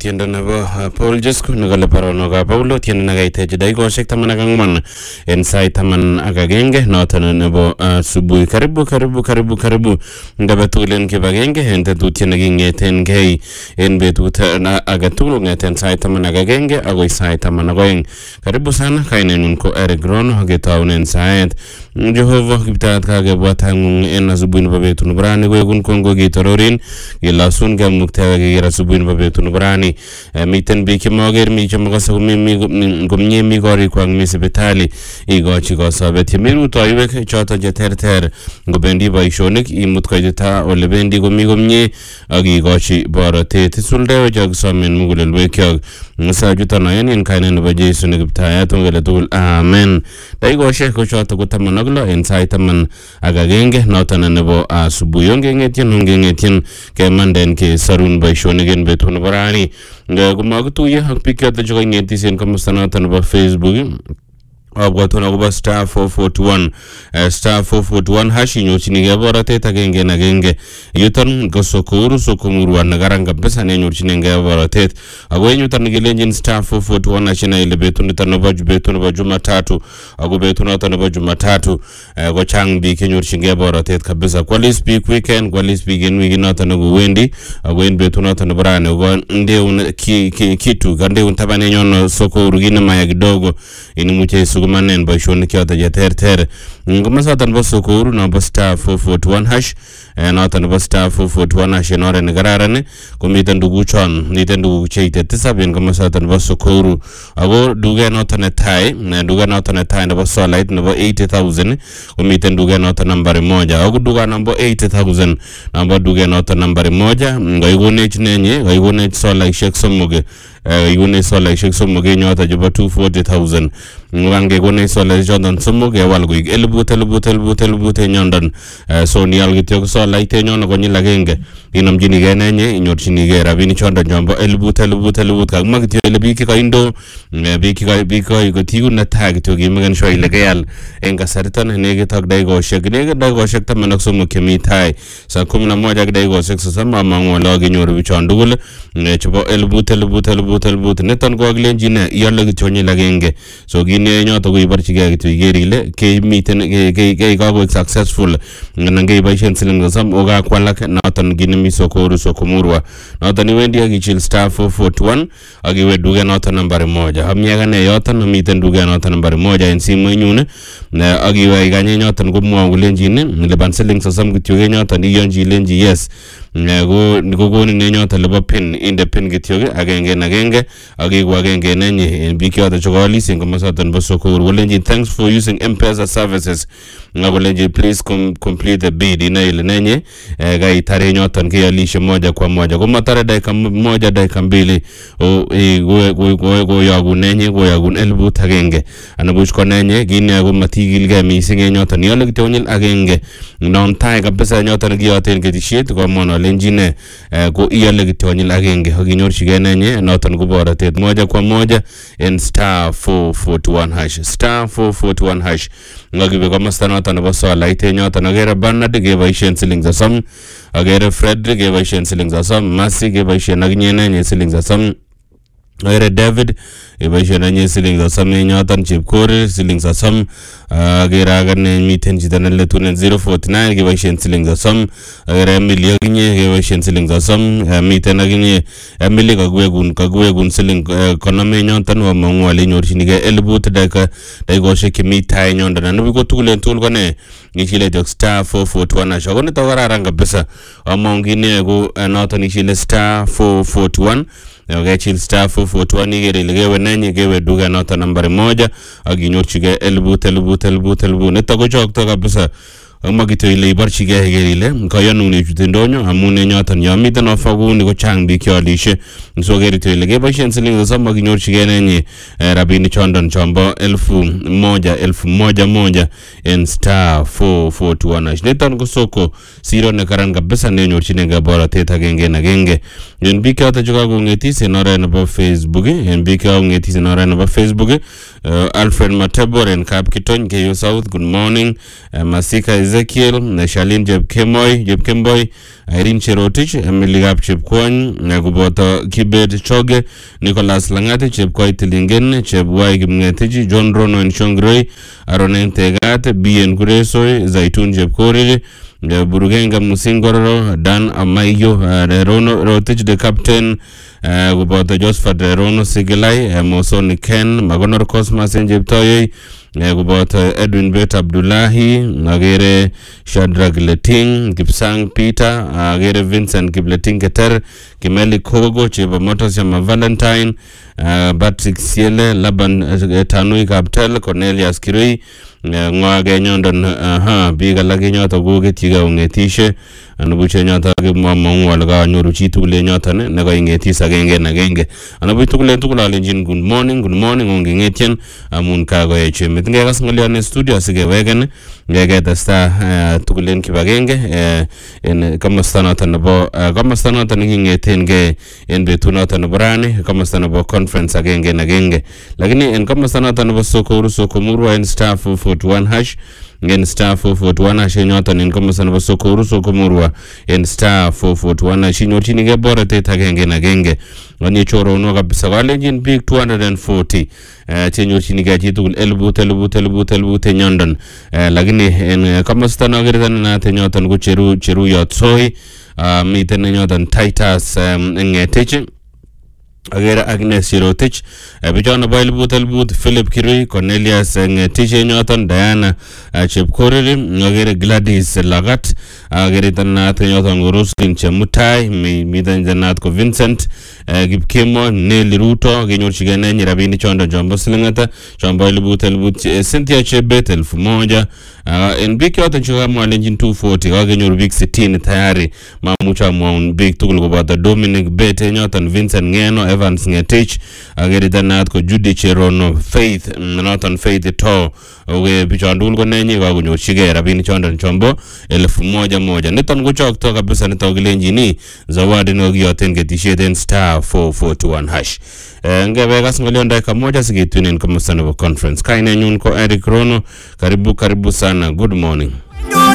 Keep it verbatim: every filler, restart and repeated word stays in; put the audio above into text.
tiendo nebo Paul Jesku negale paronoga Paulo tiendo nagaiteje daigosiek taman ak ang'wan en sait taman ak agenge noton nebo asubuhi. Karibu karibu karibu karibu ngabe tugul en kibagenge en tetutiet neking'eten gei en betut age tugul ng'eten sait taman ak agenge agoi sait taman ak oeng. Karibu sana, kainenyun ko Eric Rono aketaunen saet. Jehova kiptaat kakebwatang'ung en asubuhi nebo betut nebo rani koekun kongo kitororin kilasun kamuktaga keker asubuhi nebo betut nebo rani. Miten biik chemoker mi chemakase komie mi korikwak mi sipitali ikochi kosobet yemi rutoiwek choton cheterter ngobendi boisionik imut koitita ole bendi komi komie ak ikochi borotet isuldewe chokisomen mugulelwekyok sachuton ayan en kainet nebo Jesu ne kiptayat ongele tugul amen. Daigosiek ko choton ko taman ak lo en sait taman ak agenge noton nebo asubuhi. Ongeng'etyen ongeng'etyen kemanden kesarun boisionik en betut nebo rani. Komakituye ak biik choton chekong'etis en komosta noton nebo Facebook abwatun akobo star four forty-one uh, star four forty-one hash inyorchinigei borotet agenge en agenge. Yuton ko Sokuru Sokomurwan nekaran kabisa nenyorchinigei borotet ako en yuton kelenjin star four forty-one hash ina ile betut niton nebo betut nebo Jumatatu ako betut noton nebo Jumatatu uh, ko chang biik kenyorchingei borotet kabisa. Kwalis biik weekend, kwalis biik en wikit noton nekowendi ako en betut noton nebo rani ko ndeun ki, ki, kitu kandeun tabanenyon Sokuru kinemaya kidogo inimuche manen boisionik choton cheterter. Komosoton bo Sokuru nebo star four forty-one hash noton nebo star four forty-one hash en oret nekararan komiten tuguchon, miten tuguk cheite tisab en komosoton nebo Sokuru ako duket noton netai duket noton netai nebo solait nebo eighty thousand komiten duket noton nambari moja ako duket number eighty thousand namba duket noton nambari moja ngaikonech nenye ngaikonech solaishek somok ikonech solaishek somok en yoton chebo two hundred forty thousand ngange konech solait choton somok kewal koik elibut elibut elibut elibut en yondon. So nial kityo solait en yon konyil agenge inomchinigei nenye inyorchinigei rabinik choton chombo elibut elibut elibut kakimwa kityo ile biik kaindo biik biik kotiku netai kityo kimaken sure ile keal en kasariton nekit ak daigosiek nekit daigosiek taman ak somok chemi tai saa kumi na moja ak daigosiek sosom amang'u ale kenyoru bichon tugul chebo elibut elibut elibut elibut niton ko kakilenjin iale kityo konyil agenge. So kine nyoto ko iborchigei kityo iker ile kemiten ke kakoik successful nan keboisien siling sosom o kakwalak noton kinemi Sokuru Sokomurwa noton iwendi ak ichil star four forty-one ak iwe duket noton nambari moja. Ami akane yoton miten duket noton nambari moja en simoinyun ak iwe ikanye yoton komwou kolenjin lipan siling sosom kityo en yoton iyonji ilenji yes ko kokonin en yoton lipo pin inde pin kityo agenge en agenge ak iku agenge nenye en biik yoton chekoalis en komosoton bo Sokuru kolenjin thanks for using M-Pesa services ngakolenjin please com complete the bid ina ile nenye kaitare nyoton kealishe moja kwa moja komatare dakika moja dakika mbili koyogun nenye koyogun elibut agenge anabuch ko nenye kine ko matigilgei mising en yoton iale kityo konyil agenge non tai kabisa nyoton kiyoten ketisiet komon alenjin ko iale kityo konyil agenge ak inyorchigei nenye noton ko borotet moja kwa moja en star four forty-one hash star four forty-one hash ngakibe komosta noton nebo solait en yoton akere Bernard keboisien siling sosom akere Fred keboisien siling sosom Mercy keboisien akinye nenye siling sosom akere David keboisien nenye siling sosom en yoton Chepkore siling sosom akere akane miten chito neletunen zero forty nine keboisien siling sosom akere Emily akinye keboisien siling sosom miten akinye Emily kakiwekun kakiwekun siling konom en yoton amang'u ale inyorchinigei elibut dakika daikosiek chemi tai en yondon anibuch ko tugul en tugul kone ichile jok star four forty-one hash ako nito kararan kabisa amang'u kine ko noton ichile star four forty-one okechil star four forty-one ikere ile kewe nenye kewe duket noton nambari moja ak inyorchigei elibut elibut elibut elibut nito kochokto kabisa. Makityo ile iborchigei iker ile kayonun ichute ndonyo amun en yoton yomiten offer kouni ko chang biik chealishe so kerityo ile keboisien siling sosom ak inyorchigei nenye rabinik chondon chombo elfu moja elfu moja moja en star four forty-one hash. Niton ko soko siro nekaran kabisa nenyorchinigei borotet agenge en agenge. En biik choton chekakong'etis en oret nebo Facebook en biik chekakong'etis en oret nebo Facebook Alfred Matebor en Kapkitony Keyo South good morning. Masika Ezekiel Shalin Chepkemoi Chepkemboi Irene Cherotich Emily Gap Chepkwony koboto Kibet Choge Nicholas Langati Chepkoi Tilingen Chepwai Kipngetich John Rono Nshongroi Aronen Tegat Bien Kuresoi Zaitun Chepkoriri Burugenga Musingoro Dan Amayo Rono Rotich the captain koboto Josephat Rono Sigilai Mosoni Ken Magonor Cosmas Njeptoye koboto Edwin Bet Abdullahi agere Shadrack Leting Kipsang Peter agere Vincent Kipleting Keter Kimeli Kogo Cheba Motos Yama Valentine Patrick Siele Laban Tanui Kaptel Cornelius Kirui ngwage nyondon ha biga lagi nyota goge tiga ungetishe anabuche nyota ge mamong walga nyoru chitu le nyota ne naga ingetisa genge na genge anabuche tukule tukula lenjin good morning good morning onge ngetien amun kago eche mitnge gas ngoli ne studio sige wegen ngege tasta tukule kibagenge en kama stana tanabo kama stana tanigi ngetenge en betuna tanabrani kama stana bo conference agenge na genge lakini en kama stana tanabo soko soko muru en staff for one hash ngen star four four one hash nyota nin kama sana basoko uruso komurwa en star four four one hash nyoti ni gebora teta genge na genge wani choro no kabisa wale jin big two hundred forty eh nyoti ni gaji tu elbu telbu telbu telbu te nyondon lakini en kama sana gerdan na te nyota ngu cheru cheru yotsoi mi te nyota Titus ngeteche agera Agnes Sirotich Bichona Boyle Butel But Philip Kirui Cornelius Ngetishe Nyoton Diana Chepkoriri agera Gladys Lagat agera Tanat Nyoton Goruskin Chemutai Midan Janat Ko Vincent Gipkemo Nelly Ruto Genyor Chigane Nyirabini Chondo Jombo Slingata Chomboyle Butel But Cynthia Chebet elfu moja en big yote chuka mwalenjin two forty genyor big sitini tayari mamucha mwa big tukul kubata Dominic Bete Nyoton Vincent Ngeno Evans Ngetich ageri danat ko Judy Cherono Faith Noton Faith to uge bichondul ko nenyi kwa kunyo shige rabini chonda chombo elfu moja moja niton kuchok to kabisa nito gilenjini zawadi nogi yoten getisheten star four four two one hash ngebe gas ngolion daika moja sigitunin kama sana conference kaine nyun ko Eric Rono karibu karibu sana good morning.